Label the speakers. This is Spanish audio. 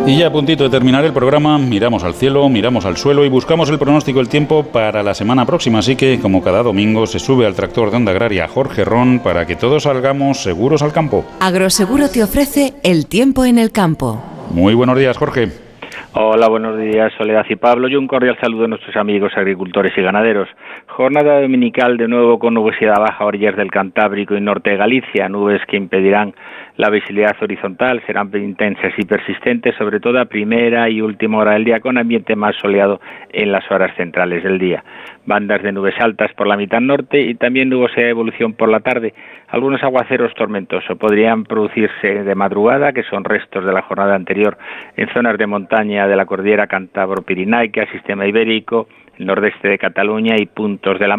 Speaker 1: Y ya a puntito de terminar el programa, miramos al cielo, miramos al suelo y buscamos el pronóstico del tiempo para la semana próxima. Así que, como cada domingo, se sube al tractor de Onda Agraria Jorge Ron para que todos salgamos seguros al campo.
Speaker 2: Agroseguro te ofrece el tiempo en el campo.
Speaker 1: Muy buenos días, Jorge.
Speaker 3: Hola, buenos días, Soledad y Pablo, y un cordial saludo a nuestros amigos agricultores y ganaderos. Jornada dominical de nuevo con nubosidad baja a orillas del Cantábrico y norte de Galicia, nubes que impedirán la visibilidad horizontal, serán intensas y persistentes, sobre todo a primera y última hora del día, con ambiente más soleado en las horas centrales del día. Bandas de nubes altas por la mitad norte y también nubosidad de evolución por la tarde. Algunos aguaceros tormentosos podrían producirse de madrugada, que son restos de la jornada anterior, en zonas de montaña de la cordillera Cantábro-Pirenaica, sistema ibérico, el nordeste de Cataluña y puntos de la